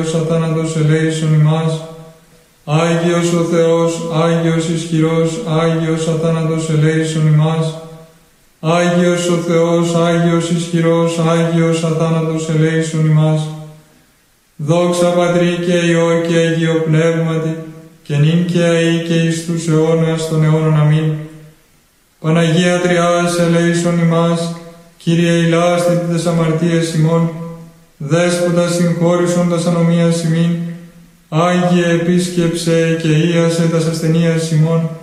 Αθάνατος ελέησον ημάς. Άγιος ο Θεός, Άγιος ισχυρός, Άγιος αθάνατος ελέησον ημάς. Άγιος ο Θεός, Άγιος ισχυρός, Άγιος αθάνατος ελέησον ημάς. Δόξα Πατρί και Υιό και Αγίο Πνεύματι, και νυν και αεί και εις τους αιώνας των αιώνων. Αμήν. Παναγία Τριάς ελέησον ημάς, Κύριε ηλάστη τες αμαρτίες ημών, Δέσποτα συγχώρησον τας ανομίας ημίν, Άγιε επίσκεψε και ίασε τας ασθενείας ημών,